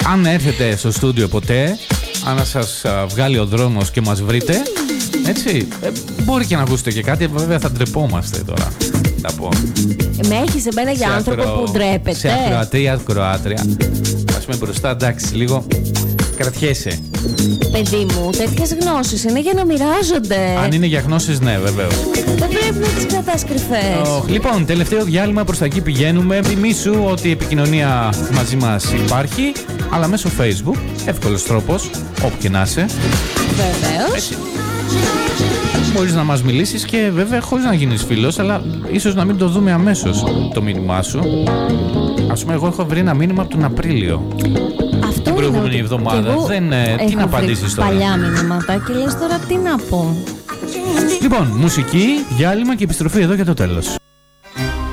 Αν έρθετε στο στούντιο ποτέ, αν σας βγάλει ο δρόμος και μας βρείτε, έτσι, μπορεί και να ακούσετε και κάτι. Βέβαια θα ντρεπόμαστε τώρα. Θα πω. Με έχεις εμένα για άνθρωπο που ντρέπεται. Σε ακροατρία. Ας πούμε μπροστά, εντάξει, λίγο κρατιέσαι. Παιδί μου, τέτοιες γνώσεις είναι για να μοιράζονται. Αν είναι για γνώσεις, ναι, βεβαίως. Δεν πρέπει να τις κρατάς κρυφές. Λοιπόν, τελευταίο διάλειμμα, προς τα εκεί πηγαίνουμε. Θυμήσου ότι η επικοινωνία μαζί μας υπάρχει, αλλά μέσω Facebook. Εύκολος τρόπος, όπου και να είσαι. Βεβαίως. Μπορείς να μας μιλήσεις και βέβαια χωρίς να γίνεις φίλος, αλλά ίσως να μην το δούμε αμέσως το μήνυμά σου. Ας πούμε, εγώ έχω βρει ένα μήνυμα από τον Απρίλιο. Αυτό την προηγούμενη εβδομάδα. Τι να απαντήσεις τώρα. Παλιά μηνύματα και λες τώρα τι να πω. Λοιπόν, μουσική, διάλειμμα και επιστροφή εδώ για το τέλος.